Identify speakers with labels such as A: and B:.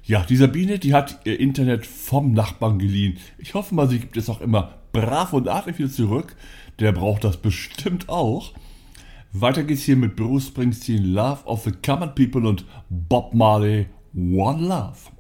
A: Ja, die Sabine, die hat ihr Internet vom Nachbarn geliehen. Ich hoffe mal, sie gibt es auch immer brav und artig wieder zurück. Der braucht das bestimmt auch. Weiter geht's hier mit Bruce Springsteen, Love of the Common People und Bob Marley, One Love.